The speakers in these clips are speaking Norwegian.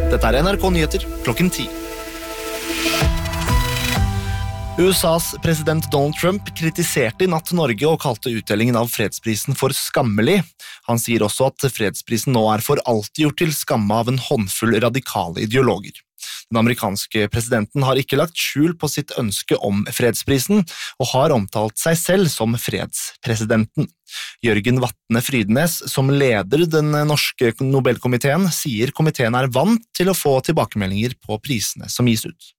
Dette NRK Nyheter, klokken 10. USAs president Donald Trump kritiserte i natt Norge og kalte utdelingen av fredsprisen for skammelig. Han sier også at fredsprisen nå for alltid gjort til skamme av en håndfull radikale ideologer. Den amerikanske presidenten har ikke lagt skjul på sitt ønske om fredsprisen, og har omtalt seg selv som fredspresidenten. Jørgen Vatne Frydenes, som leder den norske Nobelkomiteen, sier komiteen vant til å få tilbakemeldinger på prisene som gis ut.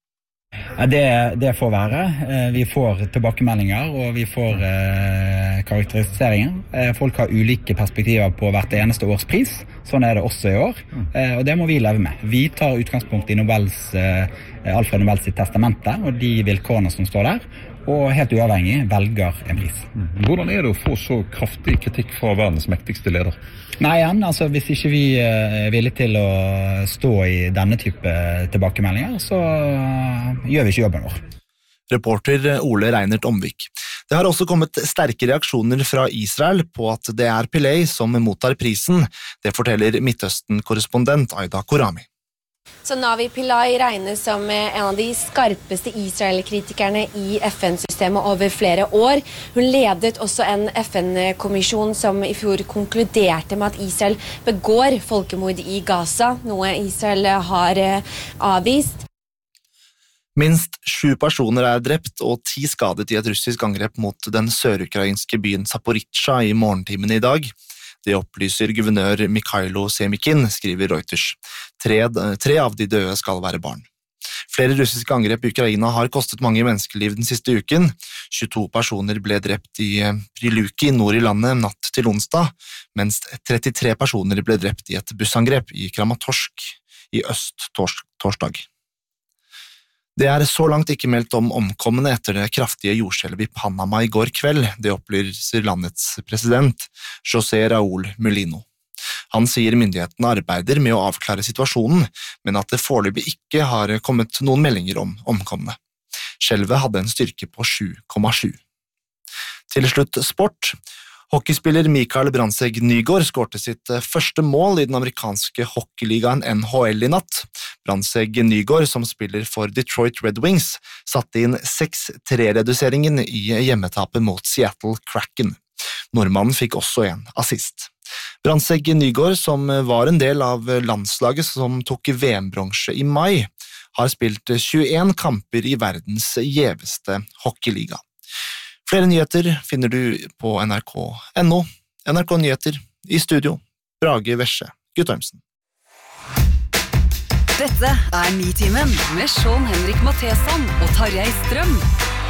Det får være. Vi får tilbakemeldinger, og vi får karakteriseringer. Folk har ulike perspektiver på hvert eneste års pris. Sånn det også i år, og det må vi leve med. Vi tar utgangspunkt i Alfred Nobels sitt testamente, og de vilkårene som står der, og helt uavhengig velger en pris. Hvordan det å få så kraftig kritikk fra verdens mektigste leder? Nei, hvis ikke vi villige til å stå i denne type tilbakemeldinger, så gjør vi ikke jobben vår. Reporter Ole Reinert Omvik. Det har også kommet sterke reaksjoner fra Israel på at det Pillay som mottar prisen. Det forteller Midtøsten-korrespondent Aida Korami. Så Navi Pillay regnes som en av de skarpeste Israel-kritikerne i FN-systemet over flere år. Hun ledet også en FN-kommisjon som i fjor konkluderte med at Israel begår folkemord i Gaza, noe Israel har avvist. Minst 7 personer drept og 10 skadet i et russisk angrep mot den sørukrainske byen Zaporizjzja i morgentimene i dag. Det opplyser guvernør Mikhailo Semikin, skriver Reuters. 3 av de døde skal være barn. Flere russiske angrep i Ukraina har kostet mange menneskeliv den siste uken. 22 personer ble drept i Priluki nord i landet natt til onsdag, mens 33 personer ble drept i et bussangrep i Kramatorsk i øst torsdag. Det så langt ikke meldt om omkomne etter det kraftige jordskjelvet i Panama i går kveld, det opplyser landets president, José Raúl Mulino. Han sier myndighetene arbeider med å avklare situasjonen, men at det foreløpig ikke har kommet noen meldinger om omkomne. Skjelvet hadde en styrke på 7,7. Til slutt sport. Hockeyspiller Mikael Brandtzæg Nygaard skårte sitt første mål i den amerikanske hockeyligaen NHL i natt. Brandtzæg Nygaard, som spiller for Detroit Red Wings, satte inn 6-3-reduseringen i hjemmetapet mot Seattle Kraken. Nordmannen fikk også en assist. Brandtzæg Nygaard, som var en del av landslaget som tok VM-bronse i mai, har spilt 21 kamper i verdens gjeveste hockeyliga. Flere nyheter finner du på NRK.no. NRK Nyheter i studio. Brage Vesje Guttormsen. Dette Nitimen med Sean Henrik Matheson og Tarjei Strøm.